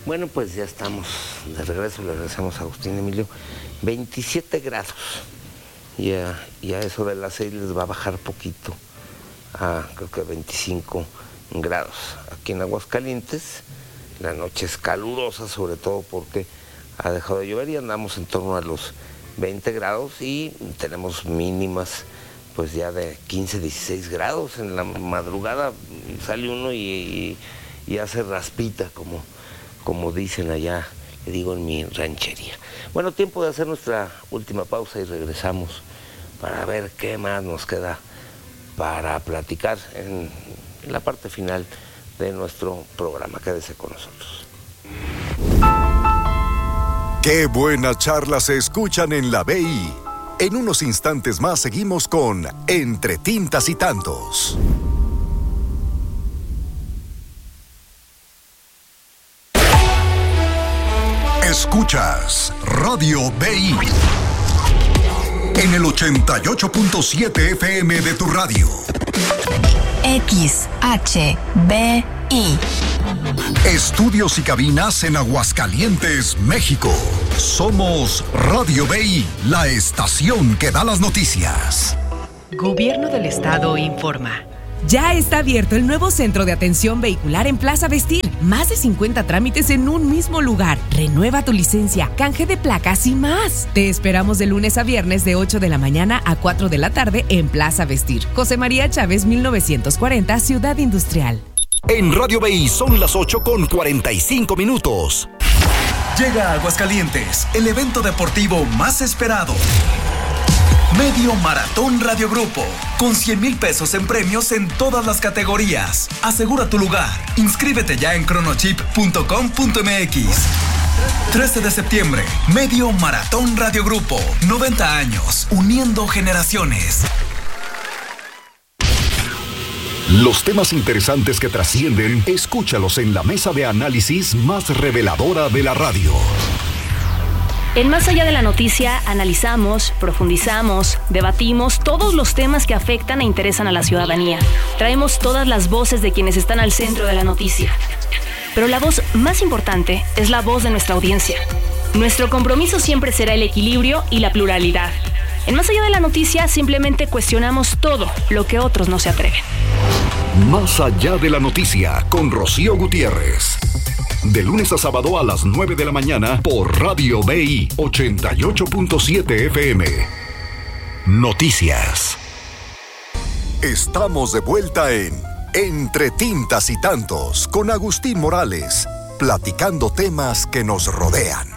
Bueno, pues ya estamos de regreso, le agradecemos a Agustín Emilio. 27 grados. Y a eso de las 6 les va a bajar poquito, a creo que 25 grados. Aquí en Aguascalientes la noche es calurosa, sobre todo porque ha dejado de llover y andamos en torno a los 20 grados y tenemos mínimas pues ya de 15, 16 grados. En la madrugada sale uno y hace raspita, como dicen allá, le digo, en mi ranchería. Bueno, tiempo de hacer nuestra última pausa y regresamos para ver qué más nos queda para platicar en la parte final de nuestro programa. Quédese con nosotros. Qué buenas charlas se escuchan en la BI. En unos instantes más seguimos con Entre Tintas y Tantos. Escuchas Radio BI en el 88.7 FM de tu radio. XHBI. Estudios y cabinas en Aguascalientes, México. Somos Radio BI, la estación que da las noticias. Gobierno del Estado informa. Ya está abierto el nuevo centro de atención vehicular en Plaza Vestir. Más de 50 trámites en un mismo lugar. Renueva tu licencia, canje de placas y más. Te esperamos de lunes a viernes de 8 de la mañana a 4 de la tarde en Plaza Vestir. José María Chávez, 1940, Ciudad Industrial. En Radio BI son las 8:45. Llega a Aguascalientes el evento deportivo más esperado. Medio Maratón Radio Grupo, con 100,000 pesos en premios en todas las categorías. Asegura tu lugar. Inscríbete ya en cronochip.com.mx. 13 de septiembre, Medio Maratón Radio Grupo. 90 años, uniendo generaciones. Los temas interesantes que trascienden, escúchalos en la mesa de análisis más reveladora de la radio. En Más Allá de la Noticia analizamos, profundizamos, debatimos todos los temas que afectan e interesan a la ciudadanía. Traemos todas las voces de quienes están al centro de la noticia. Pero la voz más importante es la voz de nuestra audiencia. Nuestro compromiso siempre será el equilibrio y la pluralidad. En Más Allá de la Noticia simplemente cuestionamos todo lo que otros no se atreven. Más Allá de la Noticia con Rocío Gutiérrez. De lunes a sábado a las 9 de la mañana por Radio BI 88.7 FM. Noticias. Estamos de vuelta en Entre Tintas y Tantos con Agustín Morales, platicando temas que nos rodean.